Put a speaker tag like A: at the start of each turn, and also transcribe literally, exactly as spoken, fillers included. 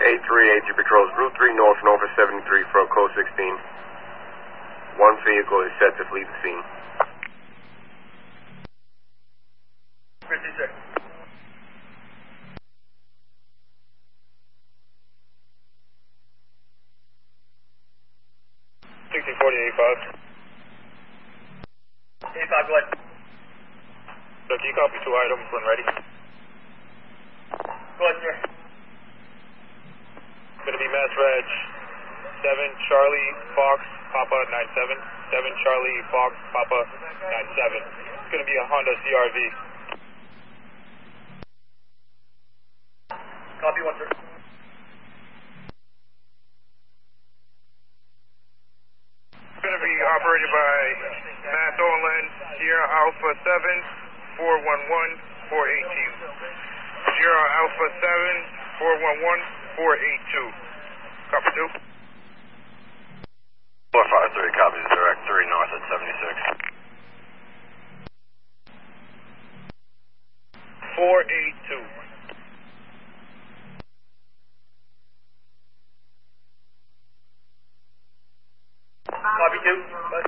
A: eight three eight three patrols Route three North, Nova seventy-three for code sixteen. One vehicle is set to flee the scene.
B: fifty-six.
C: sixty forty, eighty-five.
B: eighty-five, go ahead.
C: So can you copy two items when ready?
B: Go ahead, sir.
C: Going to be Mass Reg seven Charlie Fox Papa nine seven. seven Charlie Fox Papa nine seven. It's going to be a Honda C R V.
B: Copy one, sir.
C: It's going to be operated by Matt Olin, Sierra Alpha seven, four one one, four eight two. Sierra Alpha seven, four one one, four eight two. Copy two.
A: four five three copies, direct three north at seventy-six.
C: four eight two.
B: Copy two. Go ahead.